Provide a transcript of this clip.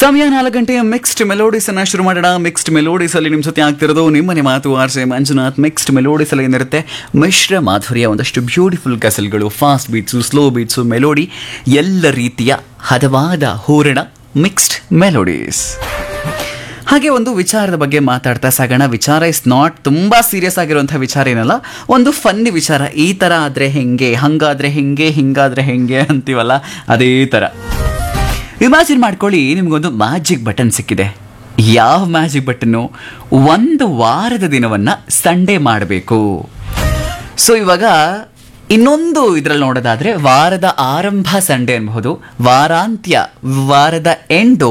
ಸಮಯ 4 ಗಂಟೆಯ mixed melodies ಅನ್ನ ಶುರು ಮಾಡೋಣ. ಮಿಕ್ಸ್ಡ್ ಮೆಲೋಡಿಸ್ ಅಲ್ಲಿ ನಿಮ್ಮ ಜೊತೆ ಆಗ್ತಿರೋದು ನಿಮ್ಮನೆ ಮಾತು ಆರ್ಸೆ ಮಂಜುನಾಥ್. ಮಿಕ್ಸ್ಡ್ ಮೆಲೋಡಿಸ್ ಅಲ್ಲಿ ಏನಿರುತ್ತೆ ಮಿಶ್ರ ಮಾಧುರ್ಯ, ಒಂದಷ್ಟು beautiful ಗಸಲ್ಗಳು, fast beats, slow beats, melody, ಎಲ್ಲ ರೀತಿಯ ಹದವಾದ ಹೂರಣ ಮಿಕ್ಸ್ಡ್ ಮೆಲೋಡಿಸ್. ಹಾಗೆ ಒಂದು ವಿಚಾರದ ಬಗ್ಗೆ ಮಾತಾಡ್ತಾ ಸಾಗೋಣ. ವಿಚಾರ ಇಸ್ ನಾಟ್ ತುಂಬ ಸೀರಿಯಸ್ ಆಗಿರುವಂಥ ವಿಚಾರ ಏನಲ್ಲ, ಒಂದು ಫನ್ನಿ ವಿಚಾರ. ಈ ಥರ ಆದರೆ ಹೆಂಗೆ, ಹಂಗಾದರೆ ಹೆಂಗೆ, ಹಿಂಗಾದರೆ ಹೆಂಗೆ ಅಂತೀವಲ್ಲ, ಅದೇ ಥರ. ಇಮ್ಯಾಜಿನ್ ಮಾಡ್ಕೊಳ್ಳಿ, ನಿಮಗೊಂದು ಮ್ಯಾಜಿಕ್ ಬಟನ್ ಸಿಕ್ಕಿದೆ. ಯಾವ ಮ್ಯಾಜಿಕ್ ಬಟನ್ನು? ಒಂದು ವಾರದ ದಿನವನ್ನು ಸಂಡೇ ಮಾಡಬೇಕು. ಸೊ ಇವಾಗ ಇನ್ನೊಂದು ಇದರಲ್ಲಿ ನೋಡೋದಾದರೆ ವಾರದ ಆರಂಭ ಸಂಡೇ ಅನ್ಬಹುದು, ವಾರಾಂತ್ಯ, ವಾರದ ಎಂಡು